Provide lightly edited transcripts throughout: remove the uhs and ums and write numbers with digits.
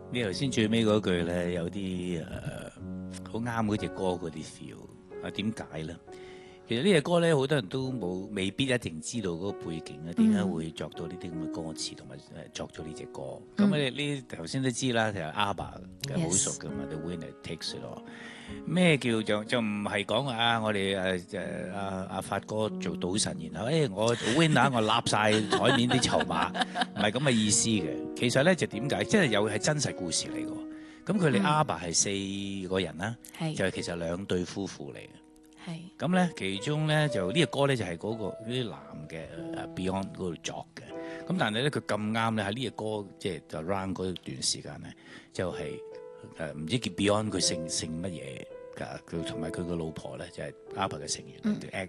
你頭先最尾嗰句咧，有啲好啱嗰隻歌嗰啲 feel 啊？點解咧？其實呢隻歌咧，好多人都未必一定知道嗰個背景啊，點解會作到呢啲咁嘅歌詞，同埋作咗呢隻歌。咁你頭先都知啦，其實 ABBA 嘅好熟噶嘛 ，The Winner Takes It All。咩叫就唔係講啊？我哋阿發哥做賭神，然後我 winner 我立晒台面啲籌碼，唔係咁嘅意思嘅。其實咧就點解？即係又係真實故事嚟嘅。咁佢哋 ABBA 係4個人啦，就係其實2對夫婦嚟嘅。咁咧，其中咧就呢個歌咧就係嗰啲男嘅Beyond 嗰度作嘅。咁但係咧佢咁啱咧喺呢個歌即係就 round 嗰段時間咧，就係唔知叫 Beyond 佢姓乜嘢㗎？佢同埋佢個老婆咧就係 ABBA 嘅成員，叫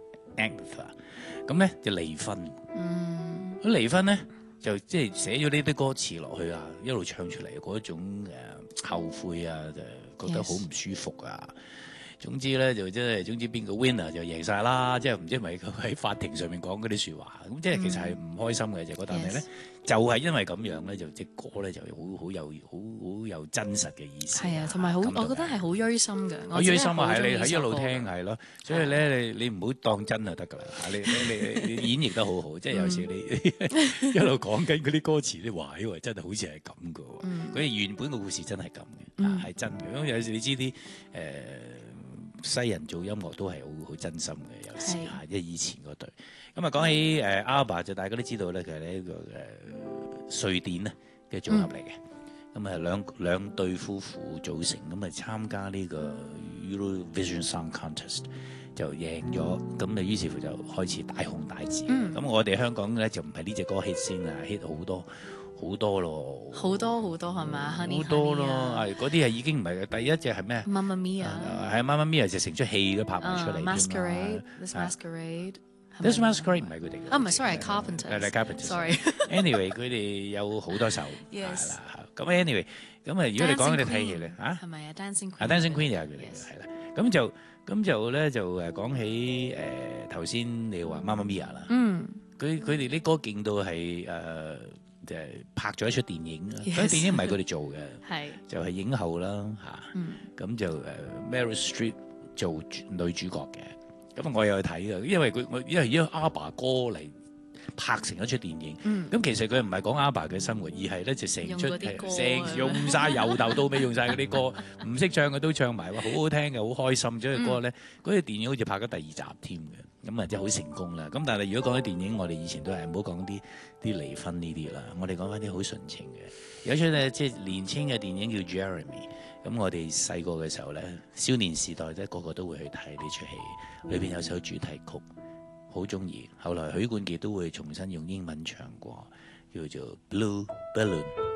Agnetha。咁咧就離婚。咁離婚咧就即係寫咗呢啲歌詞落去啊，一路唱出嚟嗰種後悔啊，就覺得好唔舒服啊。總之咧就總之邊個 winner 就贏晒啦，即係唔知係咪佢喺法庭上面講嗰啲説話，咁即係其實係唔開心嘅隻歌，但係咧就係因為咁樣咧，就隻歌咧就好有真實嘅意思。係啊， 同埋我覺得係好錐心嘅。 好錐心啊，係你係一路聽係咯，所以咧你唔好當真就得㗎啦。你演繹得好好，即係有時你一路講緊嗰啲歌詞，你話真係好似係咁㗎喎。佢原本個故事真係咁嘅，係真嘅。咁有時你知啲西人做音樂都係好真心嘅，有時嚇，即係以前嗰隊。咁啊講起ABBA 就大家都知道咧，佢係呢一個瑞典咧嘅組合嚟嘅。咁啊兩對夫婦組成，咁啊參加呢個 Eurovision Song Contest 就贏咗，咁啊於是乎就開始大紅大紫。咁我哋香港咧就唔係呢隻歌 hit 先啊 ，hit 好多咯，好多係咪？好多咯，係嗰啲係已經唔係嘅。第一隻係咩 ？Mamma Mia 係 Mamma Mia 就成出戲都拍埋出嚟。 Masquerade，This Masquerade 唔係佢哋嘅。 唔係 ，sorry，Carpenters。 係 Carpenters。 sorry。 Anyway， 佢哋有好多首。 Yes。 咁 anyway， 咁啊，如果你講佢哋睇戲咧， 係咪啊 ？Dancing Queen。 Dancing Queen 又係佢哋嘅，係啦。咁就咧就講起頭先你話 Mamma Mia 啦。佢哋啲歌勁到係就係拍咗一出電影啦，嗰啲電影唔係佢哋做嘅，就係影后啦嚇，咁就Meryl Streep 做女主角嘅，咁我有去睇嘅，因為因 ABBA 歌嚟拍成一出電影，咁其實佢唔係講 ABBA 嘅生活，而係咧就成出用晒由頭到尾用晒嗰啲歌，唔識唱嘅都唱埋，哇好好聽嘅，好開心，所以歌咧嗰條電影好似拍咗第2集添嘅，咁啊即係好成功啦。咁但係如果講起電影，我哋以前都係唔好講啲離婚呢啲啦，我哋講翻啲好純情嘅。有一出咧即係年輕嘅電影叫 Jeremy， 咁我哋細個嘅時候咧，少年時代咧個個都會去睇呢出戲，裏邊有首主題曲。好中意，後來許冠傑都會重新用英文唱過，叫做 Blue Balloon。